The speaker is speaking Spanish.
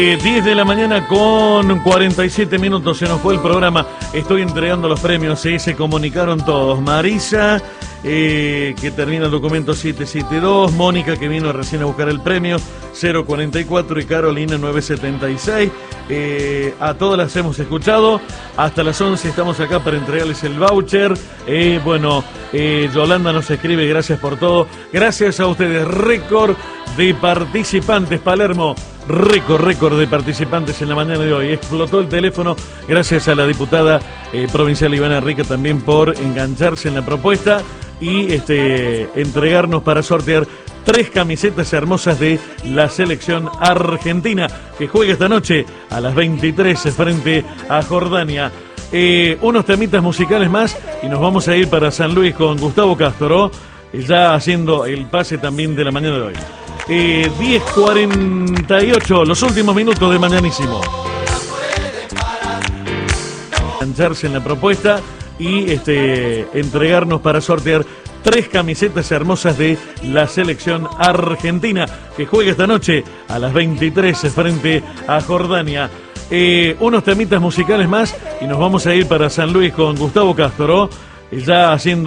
10 de la mañana con 47 minutos se nos fue el programa. Estoy entregando los premios, se comunicaron todos. Marisa, que termina el documento 772, Mónica, que vino recién a buscar el premio 044, y Carolina 976. A todas las hemos escuchado. Hasta las 11 estamos acá para entregarles el voucher. Yolanda nos escribe: gracias por todo. Gracias a ustedes. Récord de participantes, Palermo. Récord de participantes en la mañana de hoy. Explotó el teléfono. Gracias a la diputada provincial Ivana Rica también por engancharse en la propuesta y entregarnos para sortear 3 camisetas hermosas de la selección argentina que juega esta noche a las 23 frente a Jordania. Unos temitas musicales más y nos vamos a ir para San Luis con Gustavo Castro, ya haciendo el pase también de la mañana de hoy. 10:48, los últimos minutos de Mañanísimo. Engancharse en la propuesta y entregarnos para sortear 3 camisetas hermosas de la selección argentina que juega esta noche a las 23 frente a Jordania. Unos temitas musicales más y nos vamos a ir para San Luis con Gustavo Castro, ya haciendo